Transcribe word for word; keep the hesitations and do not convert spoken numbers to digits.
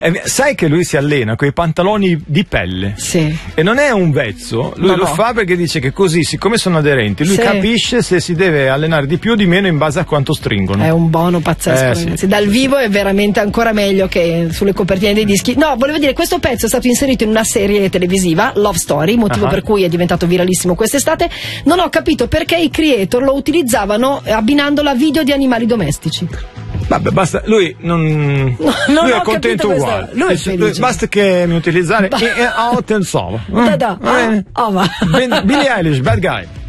Eh, sai che lui si allena con i pantaloni di pelle? Sì. E non è un vezzo, lui No, lo no. fa perché dice che così, siccome sono aderenti, lui Sì. capisce se si deve allenare di più o di meno in base a quanto stringono. È un bono pazzesco, Eh, sì. ragazzi. Dal vivo è veramente ancora meglio che sulle copertine dei dischi. No, volevo dire, questo pezzo è stato inserito in una serie televisiva, Love Story, motivo Ah. per cui è diventato viralissimo quest'estate. Non ho capito perché i creator lo utilizzavano abbinandolo a video di animali domestici. Vabbè, basta, lui non, No, non lui ho è contento capito questa- uguale. lui è Dice, felice. basta che mi utilizzare Ba- e, e, oh, te lo so. Da, da. Va bene. Ah, oh, va. Ben- Billie Eilish, Bad Guy.